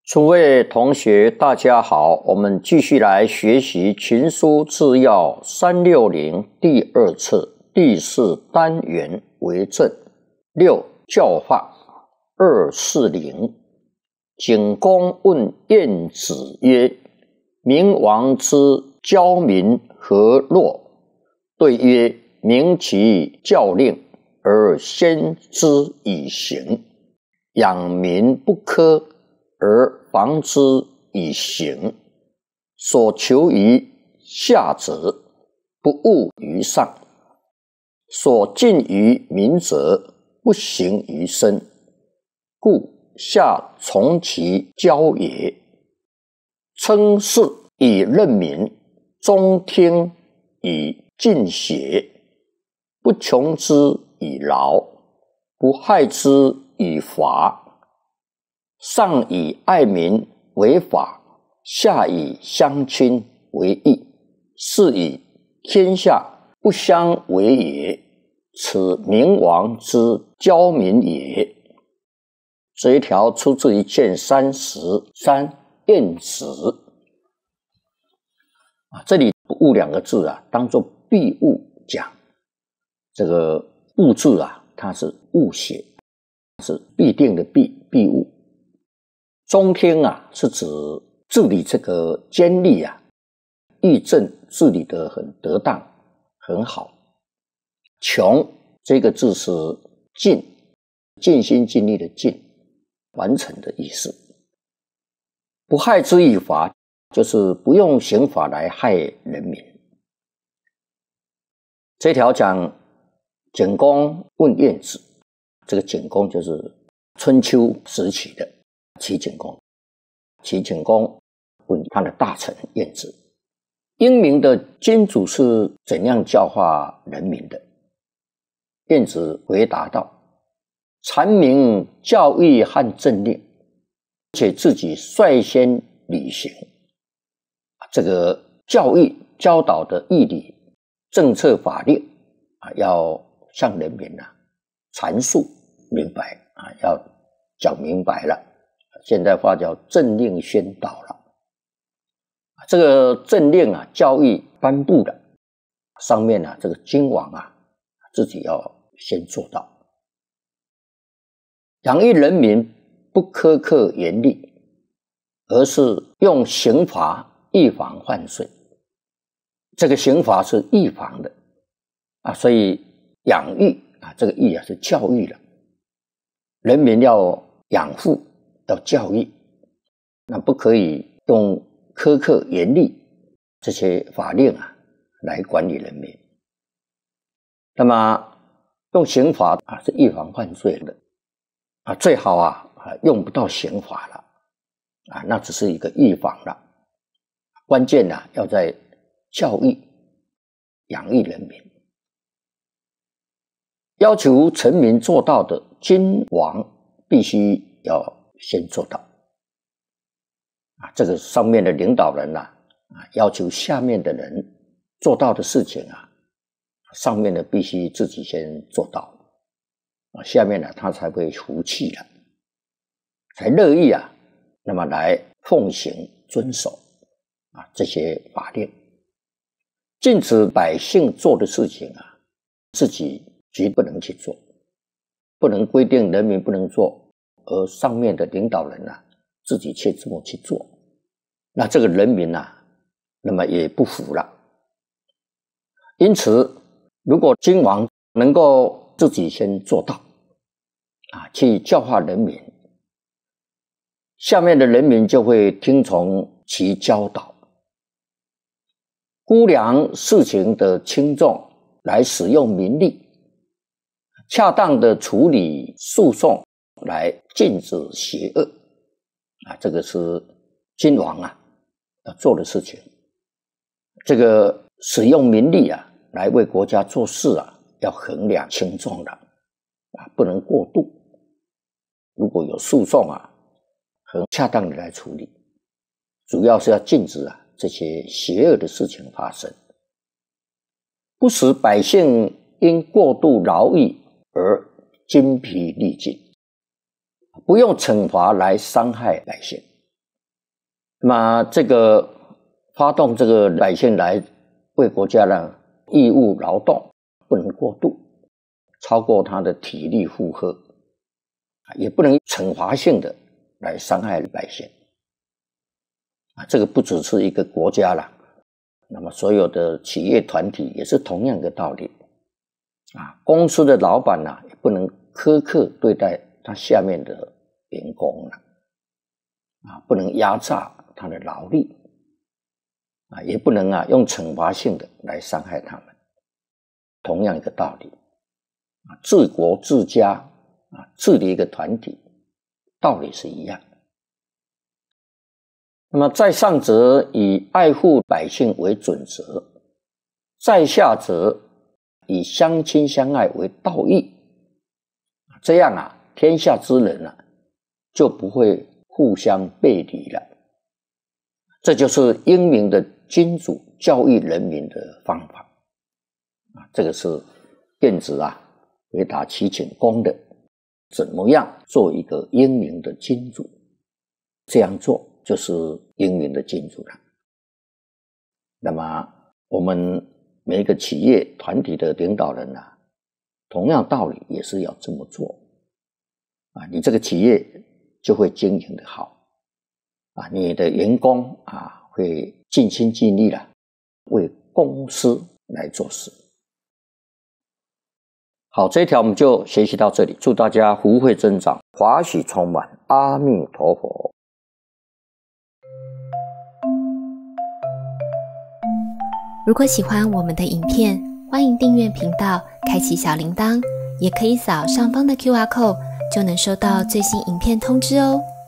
诸位同学，大家好，我们继续来学习群书治要360第二册第4单元为正6教化240。景公问晏子曰：明王之教民何若？对曰：明其教令而先之以行，养民不苛而防之以刑，所求于下者，不务于上；所敬于民者，不行于身。故下从其教也。称是以任民，中听以尽邪，不穷之以劳，不害之以罚。上以爱民为法，下以相亲为义，是以天下不相为也。此明王之教民也。这一条出自于卷33晏子。这里不务两个字当作必务讲。这个务字它是误写，是必定的必务。中听是指治理这个监吏议政治理得很得当很好。穷这个字是尽，尽心尽力的尽，完成的意思。不害之以罚，就是不用刑法来害人民。这条讲景公问晏子，这个景公就是春秋时期的齐景公。齐景公问他的大臣晏子，英明的君主是怎样教化人民的？晏子回答道：阐明教义和政令，且自己率先履行。这个教义教导的义理、政策法令要向人民阐述明白要讲明白了。现代话叫政令宣导了。这个政令教义颁布的，上面这个君王自己要先做到。养育人民不苛刻严厉，而是用刑罚预防犯罪。这个刑罚是预防的所以养育这个育是教育了。人民要养护，要教育，那不可以用苛刻严厉这些法令来管理人民。那么用刑罚是预防犯罪的最好用不到刑罚了那只是一个预防了。关键要在教育养育人民。要求臣民做到的，君王必须要先做到这个上面的领导人要求下面的人做到的事情上面的必须自己先做到下面他才会服气了，才乐意那么来奉行遵守这些法令。禁止百姓做的事情自己绝不能去做，不能规定人民不能做，而上面的领导人自己却这么去做，那这个人民那么也不服了。因此如果君王能够自己先做到去教化人民，下面的人民就会听从其教导，估量事情的轻重来使用民力，恰当的处理诉讼来禁止邪恶这个是君王要做的事情。这个使用民力来为国家做事要衡量轻重的不能过度。如果有诉讼很恰当的来处理，主要是要禁止这些邪恶的事情发生，不使百姓因过度劳役而精疲力尽，不用惩罚来伤害百姓那么这个发动这个百姓来为国家呢义务劳动，不能过度，超过他的体力负荷，也不能惩罚性的来伤害百姓。这个不只是一个国家啦，那么所有的企业团体也是同样的道理。公司的老板也不能苛刻对待他下面的员工不能压榨他的劳力也不能用惩罚性的来伤害他们。同样一个道理，治国治家治理一个团体道理是一样。那么在上则以爱护百姓为准则，在下则以相亲相爱为道义，这样天下之人就不会互相背离了。这就是英明的君主教育人民的方法这个是晏子回答齐景公的，怎么样做一个英明的君主，这样做就是英明的君主了。那么我们每一个企业团体的领导人同样道理也是要这么做你这个企业就会经营的好你的员工会尽心尽力了为公司来做事。好，这一条我们就学习到这里，祝大家福慧增长，华喜充满，阿弥陀佛。 如果喜欢我们的影片，欢迎订阅频道，开启小铃铛，也可以扫上方的 QR code， 就能收到最新影片通知哦。